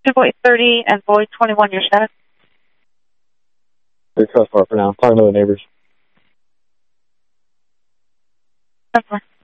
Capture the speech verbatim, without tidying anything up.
Boy thirty and Boy twenty-one, your status? They're cut far for now. Talking to the neighbors. ten four.